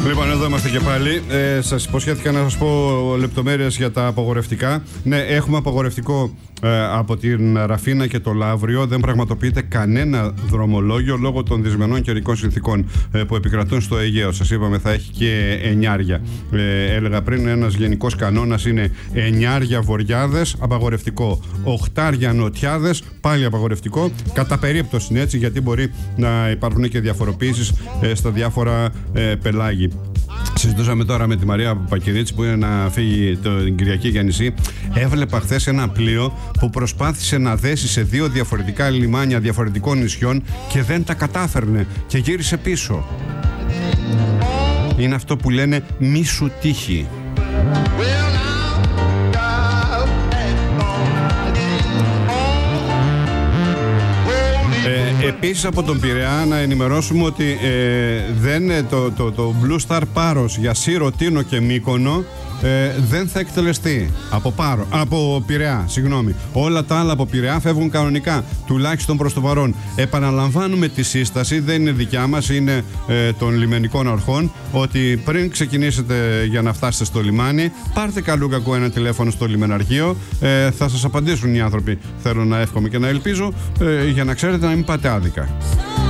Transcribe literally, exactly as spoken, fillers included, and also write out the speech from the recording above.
Λοιπόν, εδώ είμαστε και πάλι. Ε, σας υποσχέθηκα να σας πω λεπτομέρειες για τα απαγορευτικά. Ναι, έχουμε απαγορευτικό ε, από την Ραφίνα και το Λαύριο. Δεν πραγματοποιείται κανένα δρομολόγιο λόγω των δυσμενών καιρικών συνθήκων ε, που επικρατούν στο Αιγαίο. Σας είπαμε, θα έχει και εννιάρια. Ε, έλεγα πριν, ένας γενικός κανόνας είναι εννιάρια βορειάδες, απαγορευτικό. Οχτάρια νοτιάδες, πάλι απαγορευτικό. Κατά περίπτωση είναι έτσι, γιατί μπορεί να υπάρχουν και διαφοροποίησεις ε, στα διάφορα ε, πελάγη. Συζητούσαμε τώρα με τη Μαρία Παπακυρίτση που είναι να φύγει την Κυριακή για νησί. Έβλεπα χθες ένα πλοίο που προσπάθησε να δέσει σε δύο διαφορετικά λιμάνια διαφορετικών νησιών και δεν τα κατάφερνε και γύρισε πίσω. Είναι αυτό που λένε μη σου τύχει. Ε, επίσης από τον Πειραιά να ενημερώσουμε ότι ε, δεν, το, το, το Blue Star Paros για Σύρο, Τίνο και Μύκονο ε, δεν θα εκτελεστεί από, Πάρο, από Πειραιά, συγγνώμη. Όλα τα άλλα από Πειραιά φεύγουν κανονικά, τουλάχιστον προς το παρόν. Επαναλαμβάνουμε τη σύσταση, δεν είναι δικιά μας, είναι ε, των λιμενικών αρχών, ότι πριν ξεκινήσετε για να φτάσετε στο λιμάνι, πάρτε καλού κακού ένα τηλέφωνο στο λιμεναρχείο, ε, θα σας απαντήσουν οι άνθρωποι, θέλω να εύχομαι και να ελπίζω, ε, για να ξέρετε να μην πάτε άδικα.